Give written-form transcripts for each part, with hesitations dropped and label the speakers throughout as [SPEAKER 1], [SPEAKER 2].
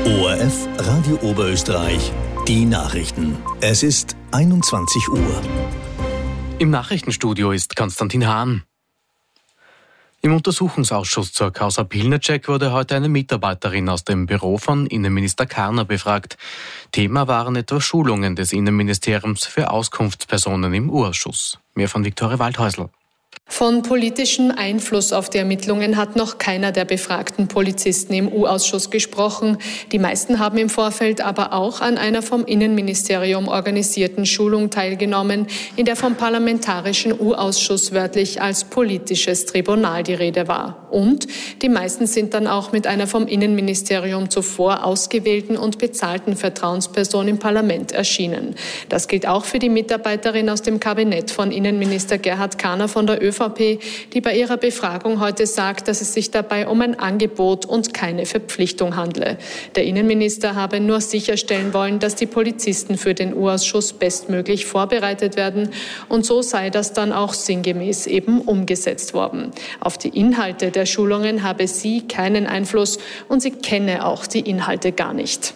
[SPEAKER 1] ORF Radio Oberösterreich, die Nachrichten. Es ist 21 Uhr.
[SPEAKER 2] Im Nachrichtenstudio ist Konstantin Hahn. Im Untersuchungsausschuss zur Causa Pilnacek wurde heute eine Mitarbeiterin aus dem Büro von Innenminister Karner befragt. Thema waren etwa Schulungen des Innenministeriums für Auskunftspersonen im U-Ausschuss. Mehr von Viktoria Waldhäusl.
[SPEAKER 3] Von politischem Einfluss auf die Ermittlungen hat noch keiner der befragten Polizisten im U-Ausschuss gesprochen. Die meisten haben im Vorfeld aber auch an einer vom Innenministerium organisierten Schulung teilgenommen, in der vom Parlamentarischen U-Ausschuss wörtlich als politisches Tribunal die Rede war. Und die meisten sind dann auch mit einer vom Innenministerium zuvor ausgewählten und bezahlten Vertrauensperson im Parlament erschienen. Das gilt auch für die Mitarbeiterin aus dem Kabinett von Innenminister Gerhard Karner von der ÖVP, die bei ihrer Befragung heute sagt, dass es sich dabei um ein Angebot und keine Verpflichtung handle. Der Innenminister habe nur sicherstellen wollen, dass die Polizisten für den U-Ausschuss bestmöglich vorbereitet werden, und so sei das dann auch sinngemäß eben umgesetzt worden. Auf die Inhalte der Schulungen habe sie keinen Einfluss und sie kenne auch die Inhalte gar nicht.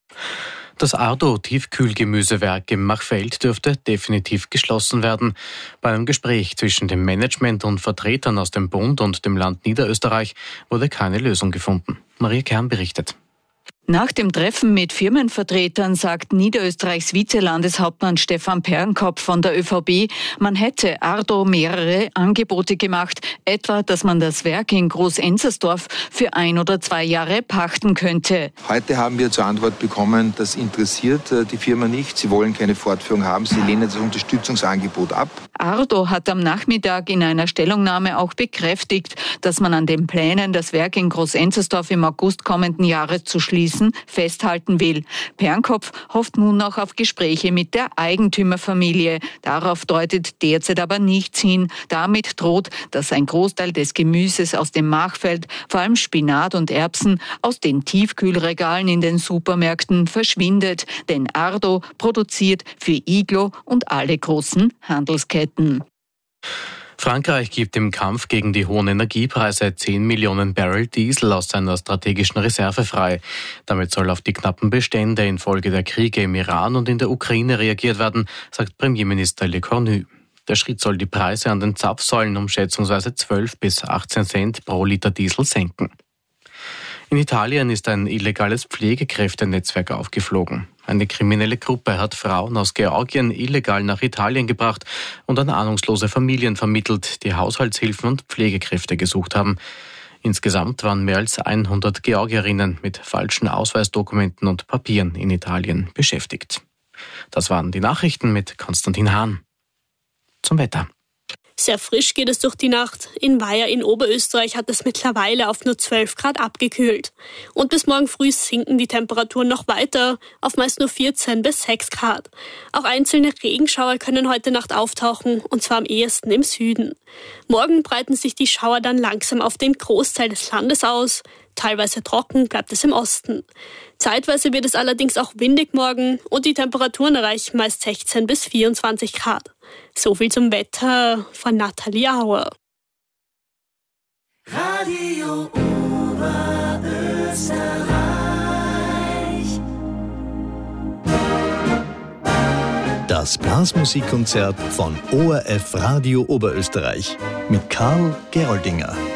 [SPEAKER 2] Das Ardo-Tiefkühlgemüsewerk im Machfeld dürfte definitiv geschlossen werden. Bei einem Gespräch zwischen dem Management und Vertretern aus dem Bund und dem Land Niederösterreich wurde keine Lösung gefunden. Maria Kern berichtet.
[SPEAKER 4] Nach dem Treffen mit Firmenvertretern sagt Niederösterreichs Vizelandeshauptmann Stefan Pernkopf von der ÖVP, man hätte Ardo mehrere Angebote gemacht, etwa, dass man das Werk in Groß-Enzersdorf für 1 oder 2 Jahre pachten könnte.
[SPEAKER 5] Heute haben wir zur Antwort bekommen, das interessiert die Firma nicht, sie wollen keine Fortführung haben, sie lehnen das Unterstützungsangebot ab.
[SPEAKER 4] Ardo hat am Nachmittag in einer Stellungnahme auch bekräftigt, dass man an den Plänen, das Werk in Groß-Enzersdorf im August kommenden Jahres zu schließen, festhalten will. Pernkopf hofft nun noch auf Gespräche mit der Eigentümerfamilie. Darauf deutet derzeit aber nichts hin. Damit droht, dass ein Großteil des Gemüses aus dem Machfeld, vor allem Spinat und Erbsen, aus den Tiefkühlregalen in den Supermärkten verschwindet. Denn Ardo produziert für Iglo und alle großen Handelsketten.
[SPEAKER 2] Frankreich gibt im Kampf gegen die hohen Energiepreise 10 Millionen Barrel Diesel aus seiner strategischen Reserve frei. Damit soll auf die knappen Bestände infolge der Kriege im Iran und in der Ukraine reagiert werden, sagt Premierminister Le Cornu. Der Schritt soll die Preise an den Zapfsäulen um schätzungsweise 12 bis 18 Cent pro Liter Diesel senken. In Italien ist ein illegales Pflegekräftenetzwerk aufgeflogen. Eine kriminelle Gruppe hat Frauen aus Georgien illegal nach Italien gebracht und an ahnungslose Familien vermittelt, die Haushaltshilfen und Pflegekräfte gesucht haben. Insgesamt waren mehr als 100 Georgierinnen mit falschen Ausweisdokumenten und Papieren in Italien beschäftigt. Das waren die Nachrichten mit Konstantin Hahn. Zum Wetter.
[SPEAKER 6] Sehr frisch geht es durch die Nacht. In Weiher in Oberösterreich hat es mittlerweile auf nur 12 Grad abgekühlt. Und bis morgen früh sinken die Temperaturen noch weiter auf meist nur 14 bis 6 Grad. Auch einzelne Regenschauer können heute Nacht auftauchen, und zwar am ehesten im Süden. Morgen breiten sich die Schauer dann langsam auf den Großteil des Landes aus. Teilweise trocken bleibt es im Osten. Zeitweise wird es allerdings auch windig morgen und die Temperaturen erreichen meist 16 bis 24 Grad. So viel zum Wetter von Nathalie Auer.
[SPEAKER 7] Radio Oberösterreich.
[SPEAKER 1] Das Blasmusikkonzert von ORF Radio Oberösterreich mit Karl Geroldinger.